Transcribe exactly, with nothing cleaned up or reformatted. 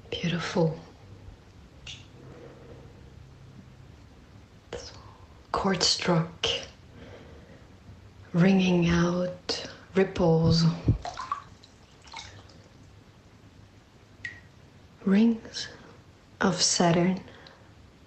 Beautiful. Chord struck, ringing out ripples, rings of Saturn